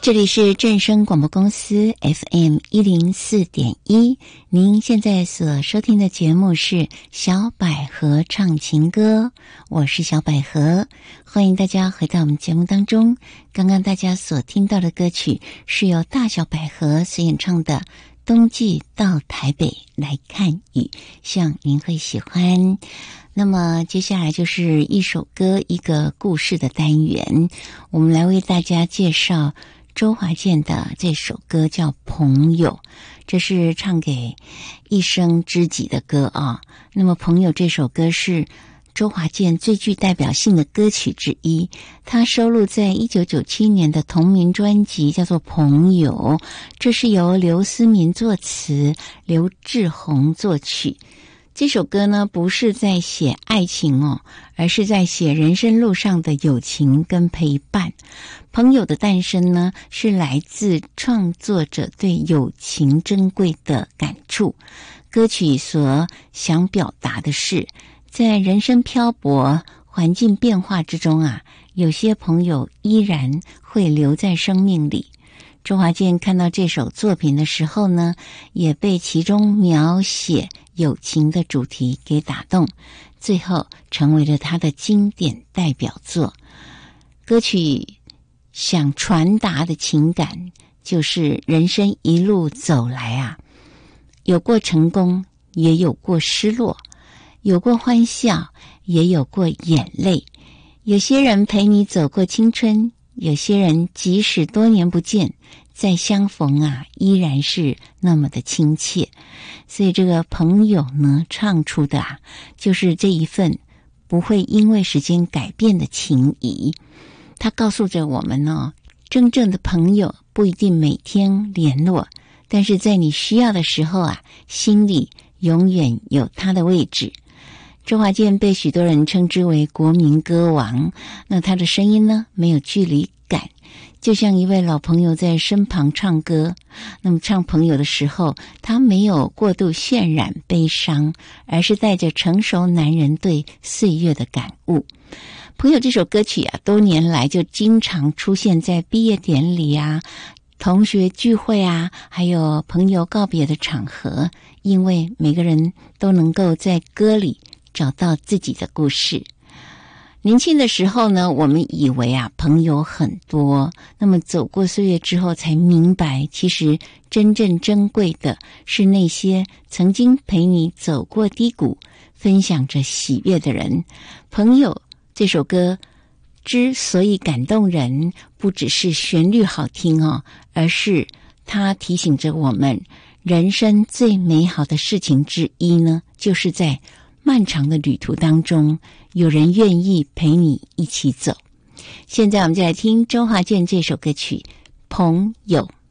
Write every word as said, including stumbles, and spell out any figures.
这里是正声广播公司 F M 一零四点一，您现在所收听的节目是小百合唱情歌，我是小百合，欢迎大家回到我们节目当中。刚刚大家所听到的歌曲是由大小百合所演唱的《冬季到台北来看雨》，希望您会喜欢。那么接下来就是一首歌一个故事的单元，我们来为大家介绍周华健的这首歌叫《朋友》，这是唱给一生知己的歌啊。那么《朋友》这首歌是周华健最具代表性的歌曲之一，它收录在一九九七年的同名专辑叫做《朋友》，这是由刘思民作词，刘志宏作曲。这首歌呢，不是在写爱情哦，而是在写人生路上的友情跟陪伴。朋友的诞生呢，是来自创作者对友情珍贵的感触。歌曲所想表达的是，在人生漂泊、环境变化之中啊，有些朋友依然会留在生命里。周华健看到这首作品的时候呢，也被其中描写友情的主题给打动，最后成为了他的经典代表作。歌曲想传达的情感就是人生一路走来啊，有过成功，也有过失落，有过欢笑，也有过眼泪。有些人陪你走过青春，有些人即使多年不见，再相逢啊，依然是那么的亲切。所以这个朋友呢，唱出的啊，就是这一份不会因为时间改变的情谊。他告诉着我们呢，真正的朋友不一定每天联络，但是在你需要的时候啊，心里永远有他的位置。周华健被许多人称之为国民歌王，那他的声音呢，没有距离感，就像一位老朋友在身旁唱歌。那么唱朋友的时候，他没有过度渲染悲伤，而是带着成熟男人对岁月的感悟。朋友这首歌曲啊，多年来就经常出现在毕业典礼啊、同学聚会啊，还有朋友告别的场合，因为每个人都能够在歌里找到自己的故事。年轻的时候呢，我们以为啊朋友很多，那么走过岁月之后才明白，其实真正珍贵的是那些曾经陪你走过低谷，分享着喜悦的人。朋友这首歌之所以感动人，不只是旋律好听哦，而是它提醒着我们，人生最美好的事情之一呢，就是在漫长的旅途当中，有人愿意陪你一起走。现在我们就来听周华健这首歌曲《朋友》。